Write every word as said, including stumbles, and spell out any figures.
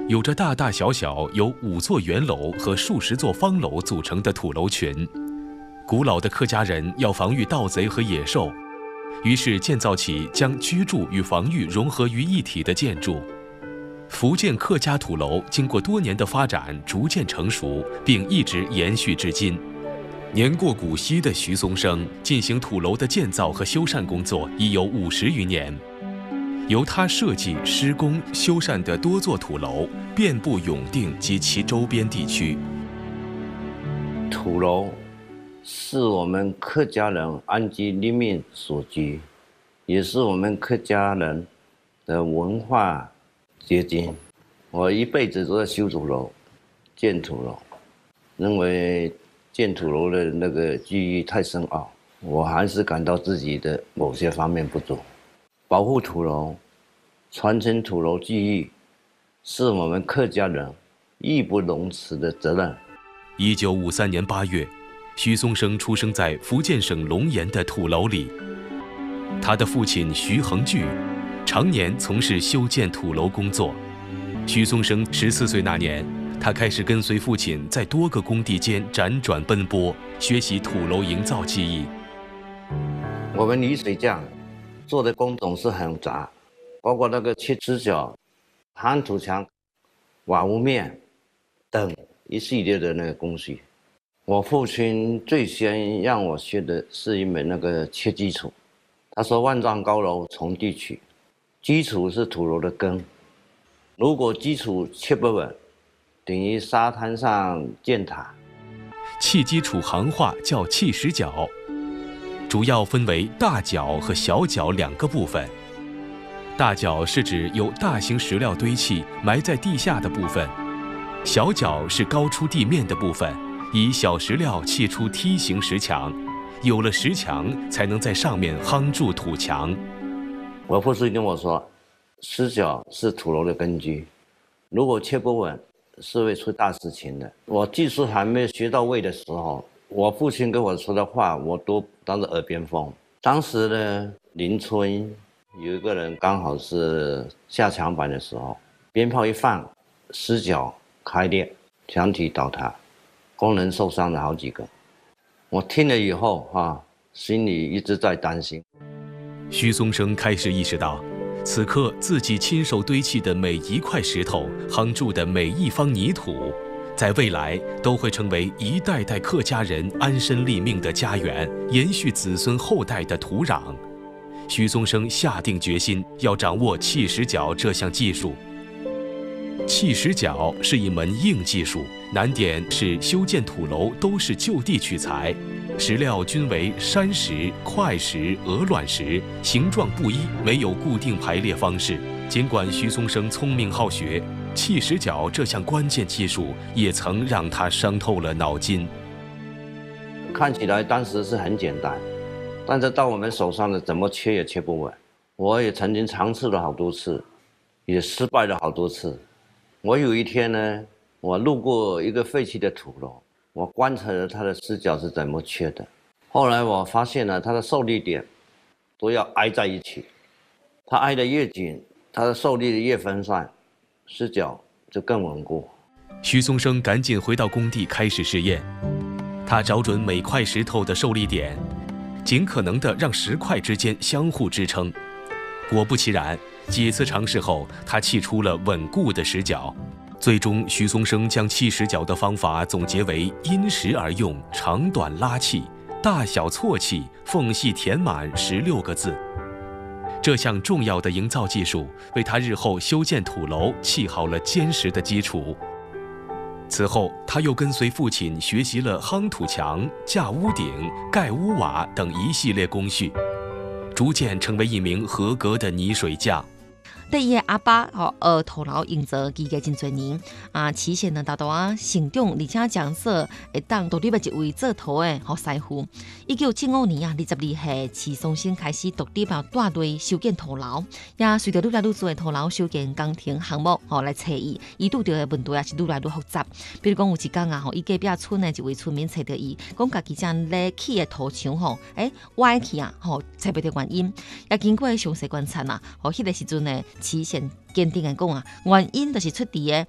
有着大大小小由五座圆楼和数十座方楼组成的土楼群。古老的客家人要防御盗贼和野兽，于是建造起将居住与防御融合于一体的建筑。福建客家土楼经过多年的发展，逐渐成熟，并一直延续至今。年过古稀的徐松生进行土楼的建造和修缮工作已有五十余年。由他设计、施工、修缮的多座土楼遍布永定及其周边地区。 土楼是我们客家人安居立命所居，也是我们客家人的文化结晶。我一辈子都在修土楼、建土楼，认为建土楼的那个技艺太深奥，我还是感到自己的某些方面不足。保护土楼、传承土楼技艺，是我们客家人义不容辞的责任。 一九五三年八月，徐松生出生在福建省龙岩的土楼里。他的父亲徐恒聚常年从事修建土楼工作。徐松生十四岁那年，他开始跟随父亲在多个工地间辗转奔波，学习土楼营造技艺。 我们泥水匠做的工种是很杂，包括那个切直角、夯土墙、瓦屋面等一系列的那个工序。我父亲最先让我学的是一门那个切基础。他说：“万丈高楼从地起，基础是土楼的根。如果基础切不稳，等于沙滩上建塔。” 砌基础行话叫砌石角，主要分为大角和小角两个部分。大角是指由大型石料堆砌埋在地下的部分，小角是高出地面的部分，以小石料砌出梯形石墙。有了石墙，才能在上面夯筑土墙。 我父亲跟我说，石角是土楼的根基，如果切不稳，是会出大事情的。我技术还没有学到位的时候，我父亲跟我说的话，我都当着耳边风。当时呢，邻村有一个人刚好是下墙板的时候，鞭炮一放，石角开裂，墙体倒塌，工人受伤了好几个。我听了以后啊，心里一直在担心。 徐松生开始意识到，此刻自己亲手堆砌的每一块石头，夯筑的每一方泥土，在未来都会成为一代代客家人安身立命的家园，延续子孙后代的土壤。徐松生下定决心要掌握砌石角这项技术。砌石角是一门硬技术，难点是修建土楼都是就地取材，石料均为山石、块石、鹅卵石，形状不一，没有固定排列方式。尽管徐松生聪明好学，砌石角这项关键技术也曾让他伤透了脑筋。 看起来当时是很简单，但是到我们手上的怎么切也切不稳。我也曾经尝试了好多次，也失败了好多次。我有一天呢，我路过一个废弃的土楼，我观察了它的石角是怎么切的。后来我发现了它的受力点都要挨在一起，它挨得越紧，它的受力越分散，石角就更稳固。 徐松生赶紧回到工地开始试验，他找准每块石头的受力点，尽可能地让石块之间相互支撑。果不其然，几次尝试后，他砌出了稳固的石角。最终，徐松生将砌石角的方法总结为因石而用，长短拉砌，大小错砌，缝隙填满十六个字。这项重要的营造技术为他日后修建土楼砌好了坚实的基础。此后，他又跟随父亲学习了夯土墙、架屋顶、盖屋瓦等一系列工序，逐渐成为一名合格的泥水匠。 对伊的阿爸吼，呃，土楼营造技艺真侪年啊，期限呢大大啊成长，而且将说会当独立的一位做土的好师傅。一九七五年啊，二十二岁，徐松生开始独立啊带队修建土楼，也随着愈来愈多的土楼修建工程项目吼来找伊，伊遇到的问题也是愈来愈复杂。比如讲有一天啊，吼，伊隔壁村的一位村民找到伊，讲家己正咧起的土墙吼，诶歪去啊，吼找不到原因，也经过详细观察啊，吼，迄个时阵呢。期限坚定的讲啊，原因就是出伫的